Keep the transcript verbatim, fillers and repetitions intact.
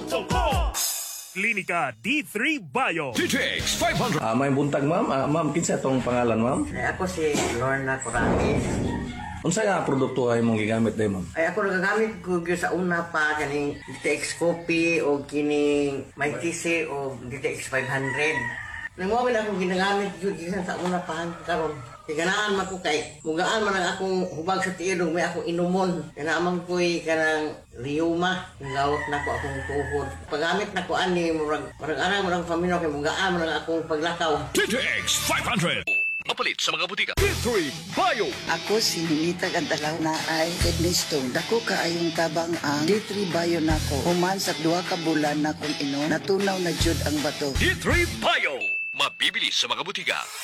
Klinika D three Bio. D T X five hundred. Ah, may buntag ma'am. Ah, ma'am, kinsa tong pangalan ma'am? Ay, ako si Lorna Corrales. Unsa nga produkto ay mong gigamit day ma'am? Ay, ako nagagamit ko gyud sa una pa kaning D T X Coffee o kining Mighty C o D T X five hundred. Nanguwi na akong ginagamit gyud gisan sa una pa karon. Tiganaan man ko kay mugaan man ang akong hubag sa tiidog may akong inumon. Kanamang ko'y kanang liuma, gawat na ko akong tuhod. Paggamit na ko ani murag murag ara murag paminaw kay mugaan man ang akong paglakaw. D T X five hundred. Mapalit sa mga butika. D three Bio. Ako si Ninita Gantalaw na ay kidney stone. Dako kaayong tabang ang D three Bio nako. Human sa duha ka bulan na kung inom, natunaw na jud ang bato. D three Bio. Mabibili sa mga butika.